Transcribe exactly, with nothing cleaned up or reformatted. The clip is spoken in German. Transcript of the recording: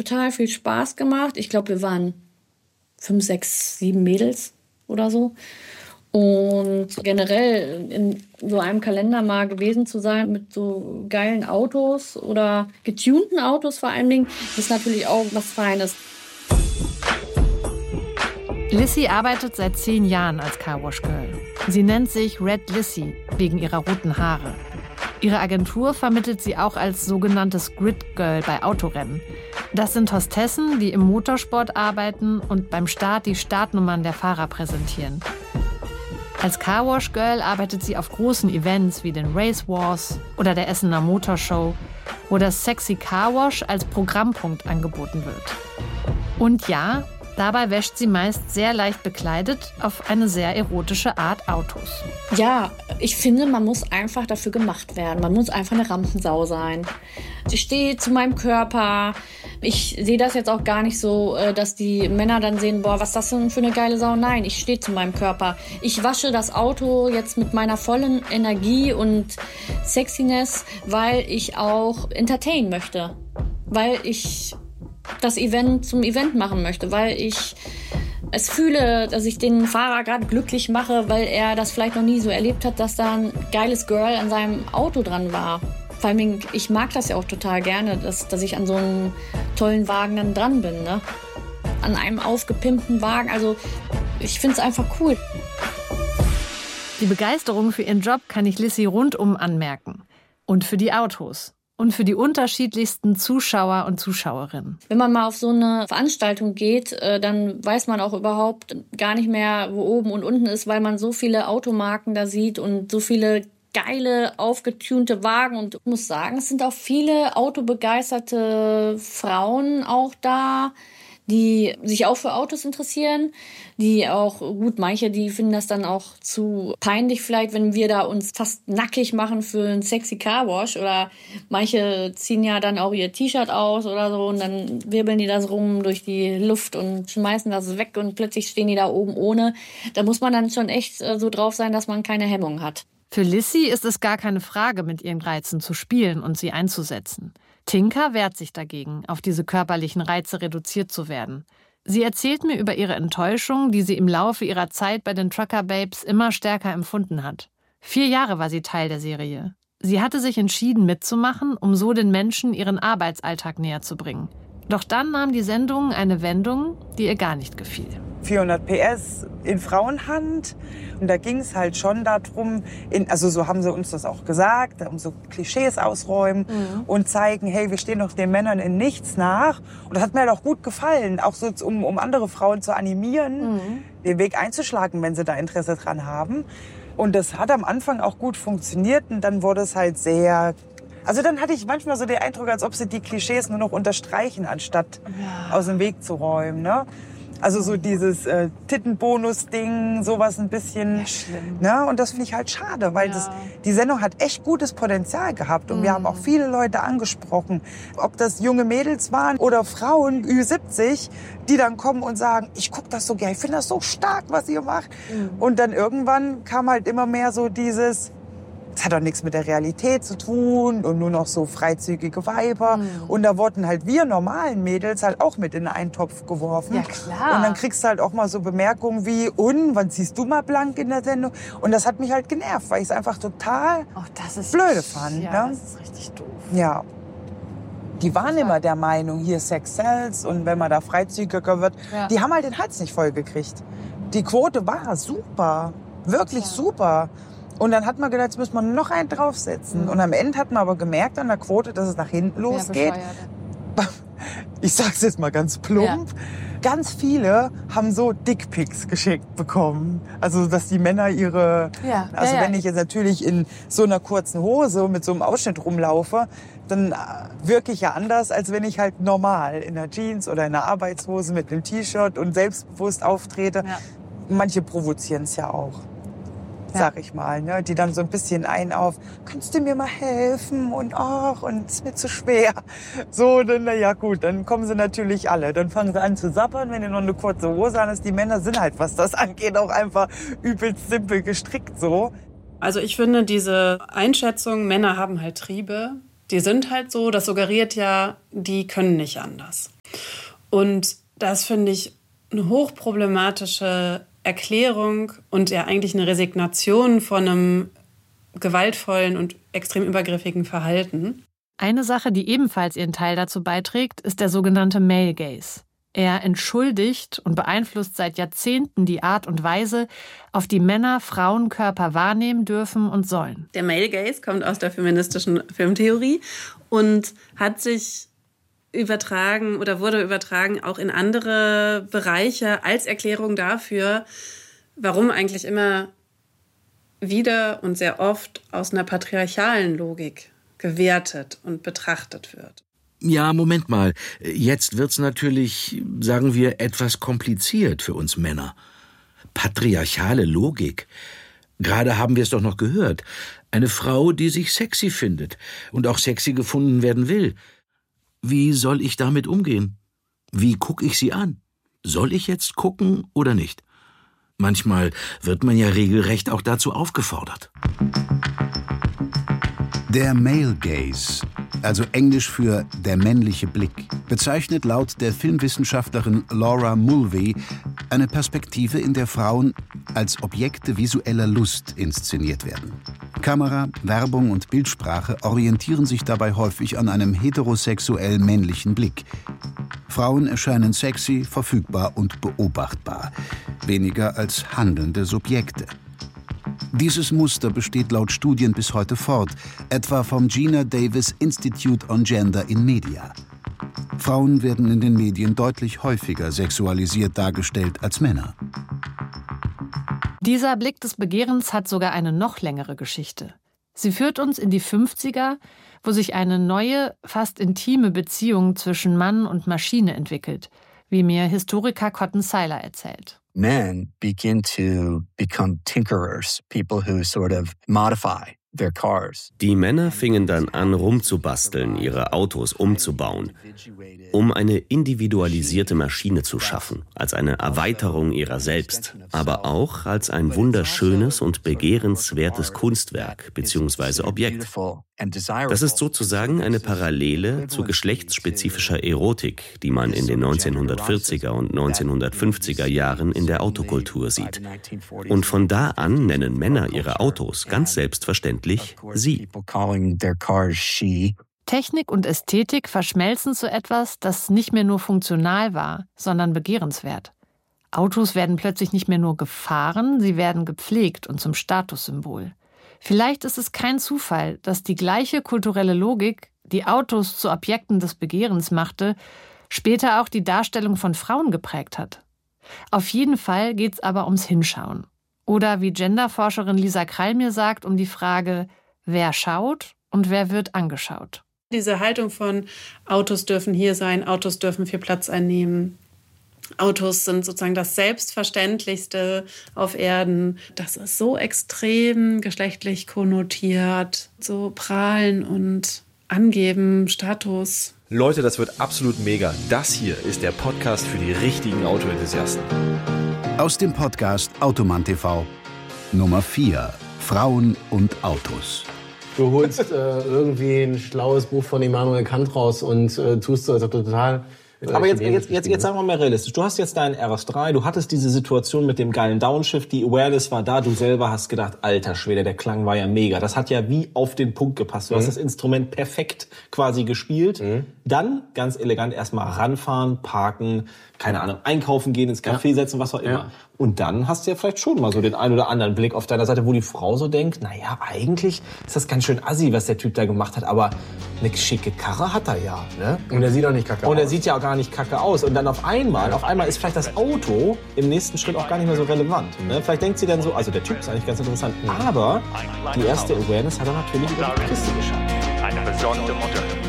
total viel Spaß gemacht. Ich glaube, wir waren fünf, sechs, sieben Mädels oder so. Und generell in so einem Kalender mal gewesen zu sein mit so geilen Autos oder getunten Autos vor allen Dingen, ist natürlich auch was Feines. Lissy arbeitet seit zehn Jahren als Carwash-Girl. Sie nennt sich Red Lissy wegen ihrer roten Haare. Ihre Agentur vermittelt sie auch als sogenanntes Grid-Girl bei Autorennen. Das sind Hostessen, die im Motorsport arbeiten und beim Start die Startnummern der Fahrer präsentieren. Als Carwash-Girl arbeitet sie auf großen Events wie den Race Wars oder der Essener Motorshow, wo das Sexy Carwash als Programmpunkt angeboten wird. Und ja, dabei wäscht sie meist sehr leicht bekleidet auf eine sehr erotische Art Autos. Ja, ich finde, man muss einfach dafür gemacht werden. Man muss einfach eine Rampensau sein. Ich stehe zu meinem Körper. Ich sehe das jetzt auch gar nicht so, dass die Männer dann sehen, boah, was ist das denn für eine geile Sau? Nein, ich stehe zu meinem Körper. Ich wasche das Auto jetzt mit meiner vollen Energie und Sexiness, weil ich auch entertainen möchte. Weil ich das Event zum Event machen möchte, weil ich es fühle, dass ich den Fahrer gerade glücklich mache, weil er das vielleicht noch nie so erlebt hat, dass da ein geiles Girl an seinem Auto dran war. Vor allem, ich mag das ja auch total gerne, dass, dass ich an so einem tollen Wagen dann dran bin, ne? An einem aufgepimpten Wagen. Also ich finde es einfach cool. Die Begeisterung für ihren Job kann ich Lissy rundum anmerken. Und für die Autos. Und für die unterschiedlichsten Zuschauer und Zuschauerinnen. Wenn man mal auf so eine Veranstaltung geht, dann weiß man auch überhaupt gar nicht mehr, wo oben und unten ist, weil man so viele Automarken da sieht und so viele geile, aufgetunte Wagen. Und ich muss sagen, es sind auch viele autobegeisterte Frauen auch da, die sich auch für Autos interessieren, die auch, gut, manche, die finden das dann auch zu peinlich vielleicht, wenn wir da uns fast nackig machen für einen sexy Carwash, oder manche ziehen ja dann auch ihr T-Shirt aus oder so und dann wirbeln die das rum durch die Luft und schmeißen das weg und plötzlich stehen die da oben ohne. Da muss man dann schon echt so drauf sein, dass man keine Hemmung hat. Für Lissy ist es gar keine Frage, mit ihren Reizen zu spielen und sie einzusetzen. Tinka wehrt sich dagegen, auf diese körperlichen Reize reduziert zu werden. Sie erzählt mir über ihre Enttäuschung, die sie im Laufe ihrer Zeit bei den Trucker Babes immer stärker empfunden hat. Vier Jahre war sie Teil der Serie. Sie hatte sich entschieden mitzumachen, um so den Menschen ihren Arbeitsalltag näher zu bringen. Doch dann nahm die Sendung eine Wendung, die ihr gar nicht gefiel. vierhundert P S in Frauenhand. Und da ging es halt schon darum, in, also so haben sie uns das auch gesagt, um so Klischees ausräumen mhm. und zeigen, hey, wir stehen doch den Männern in nichts nach. Und das hat mir halt auch gut gefallen, auch so um, um andere Frauen zu animieren, mhm. den Weg einzuschlagen, wenn sie da Interesse dran haben. Und das hat am Anfang auch gut funktioniert und dann wurde es halt sehr... Also dann hatte ich manchmal so den Eindruck, als ob sie die Klischees nur noch unterstreichen, anstatt ja. aus dem Weg zu räumen, ne? Also so dieses äh, Tittenbonus-Ding, sowas ein bisschen. Ja, schlimm. Ne? Und das finde ich halt schade, weil ja. das, die Sendung hat echt gutes Potenzial gehabt. Und mhm. wir haben auch viele Leute angesprochen, ob das junge Mädels waren oder Frauen Ü siebzig, die dann kommen und sagen, ich gucke das so gerne, ich finde das so stark, was ihr macht. Mhm. Und dann irgendwann kam halt immer mehr so dieses... Das hat doch nichts mit der Realität zu tun und nur noch so freizügige Weiber. Mhm. Und da wurden halt wir normalen Mädels halt auch mit in einen Topf geworfen. Ja, klar. Und dann kriegst du halt auch mal so Bemerkungen wie, und, wann ziehst du mal blank in der Sendung? Und das hat mich halt genervt, weil ich es einfach total oh, das ist, blöde fand. Ja, ne? das ist richtig doof. Ja. Die waren immer der Meinung, hier Sex sells und wenn man da freizügiger wird, ja. die haben halt den Hals nicht voll gekriegt. Die Quote war super, wirklich ja. super. Und dann hat man gedacht, jetzt müssen wir noch einen draufsetzen. Mhm. Und am Ende hat man aber gemerkt an der Quote, dass es nach hinten losgeht. Ich sag's jetzt mal ganz plump. Ja. Ganz viele haben so Dickpics geschickt bekommen. Also, dass die Männer ihre... Ja. Also, ja, ja. wenn ich jetzt natürlich in so einer kurzen Hose mit so einem Ausschnitt rumlaufe, dann wirke ich ja anders, als wenn ich halt normal in einer Jeans oder in einer Arbeitshose mit einem T-Shirt und selbstbewusst auftrete. Ja. Manche provozieren es ja auch. Sag ich mal, ne? Die dann so ein bisschen ein auf, kannst du mir mal helfen und ach, und es ist mir zu schwer. So, dann, na ja gut, dann kommen sie natürlich alle. Dann fangen sie an zu sappern, wenn ihr noch eine kurze Hose an ist. Die Männer sind halt, was das angeht, auch einfach übelst simpel gestrickt so. Also ich finde diese Einschätzung, Männer haben halt Triebe, die sind halt so, das suggeriert ja, die können nicht anders. Und das finde ich eine hochproblematische Erklärung und ja eigentlich eine Resignation von einem gewaltvollen und extrem übergriffigen Verhalten. Eine Sache, die ebenfalls ihren Teil dazu beiträgt, ist der sogenannte Male Gaze. Er entschuldigt und beeinflusst seit Jahrzehnten die Art und Weise, auf die Männer Frauenkörper wahrnehmen dürfen und sollen. Der Male Gaze kommt aus der feministischen Filmtheorie und hat sich übertragen oder wurde übertragen auch in andere Bereiche als Erklärung dafür, warum eigentlich immer wieder und sehr oft aus einer patriarchalen Logik gewertet und betrachtet wird. Ja, Moment mal. Jetzt wird's natürlich, sagen wir, etwas kompliziert für uns Männer. Patriarchale Logik. Gerade haben wir es doch noch gehört. Eine Frau, die sich sexy findet und auch sexy gefunden werden will. Wie soll ich damit umgehen? Wie gucke ich sie an? Soll ich jetzt gucken oder nicht? Manchmal wird man ja regelrecht auch dazu aufgefordert. Der Male Gaze, also Englisch für der männliche Blick, bezeichnet laut der Filmwissenschaftlerin Laura Mulvey eine Perspektive, in der Frauen als Objekte visueller Lust inszeniert werden. Kamera, Werbung und Bildsprache orientieren sich dabei häufig an einem heterosexuell männlichen Blick. Frauen erscheinen sexy, verfügbar und beobachtbar, weniger als handelnde Subjekte. Dieses Muster besteht laut Studien bis heute fort, etwa vom Gina Davis Institute on Gender in Media. Frauen werden in den Medien deutlich häufiger sexualisiert dargestellt als Männer. Dieser Blick des Begehrens hat sogar eine noch längere Geschichte. Sie führt uns in die fünfziger, wo sich eine neue, fast intime Beziehung zwischen Mann und Maschine entwickelt, wie mir Historiker Cotton Seiler erzählt. Men begin to become tinkerers, people who sort of modify their cars. Die Männer fingen dann an, rumzubasteln, ihre Autos umzubauen, um eine individualisierte Maschine zu schaffen, als eine Erweiterung ihrer selbst, aber auch als ein wunderschönes und begehrenswertes Kunstwerk bzw. Objekt. Das ist sozusagen eine Parallele zu geschlechtsspezifischer Erotik, die man in den neunzehnhundertvierziger und neunzehnhundertfünfziger Jahren in der Autokultur sieht. Und von da an nennen Männer ihre Autos ganz selbstverständlich sie. Technik und Ästhetik verschmelzen zu etwas, das nicht mehr nur funktional war, sondern begehrenswert. Autos werden plötzlich nicht mehr nur gefahren, sie werden gepflegt und zum Statussymbol. Vielleicht ist es kein Zufall, dass die gleiche kulturelle Logik, die Autos zu Objekten des Begehrens machte, später auch die Darstellung von Frauen geprägt hat. Auf jeden Fall geht es aber ums Hinschauen. Oder wie Genderforscherin Lisa Krall mir sagt, um die Frage, wer schaut und wer wird angeschaut. Diese Haltung von Autos dürfen hier sein, Autos dürfen viel Platz einnehmen. Autos sind sozusagen das Selbstverständlichste auf Erden. Das ist so extrem geschlechtlich konnotiert, so prahlen und angeben, Status. Leute, das wird absolut mega. Das hier ist der Podcast für die richtigen Autoenthusiasten. Aus dem Podcast Automann T V Nummer vier, Frauen und Autos. Du holst äh, irgendwie ein schlaues Buch von Immanuel Kant raus und äh, tust so, als ob du total... Aber jetzt, jetzt, jetzt, jetzt sagen wir mal realistisch. Du hast jetzt deinen R S drei, du hattest diese Situation mit dem geilen Downshift, die Awareness war da, du selber hast gedacht, alter Schwede, der Klang war ja mega. Das hat ja wie auf den Punkt gepasst. Du mhm. hast das Instrument perfekt quasi gespielt. Mhm. Dann ganz elegant erstmal ranfahren, parken, keine Ahnung, einkaufen gehen, ins Café ja. setzen, was auch immer. Ja. Und dann hast du ja vielleicht schon mal so den einen oder anderen Blick auf deiner Seite, wo die Frau so denkt, naja, eigentlich ist das ganz schön assi, was der Typ da gemacht hat, aber eine schicke Karre hat er ja. Ne? Und er sieht auch nicht kacke aus. Und er sieht ja auch gar nicht kacke aus. Und dann auf einmal, auf einmal ist vielleicht das Auto im nächsten Schritt auch gar nicht mehr so relevant. Ne? Vielleicht denkt sie dann so, also der Typ ist eigentlich ganz interessant, aber die erste Awareness hat er natürlich über die Kiste geschafft. Eine besondere Mutter.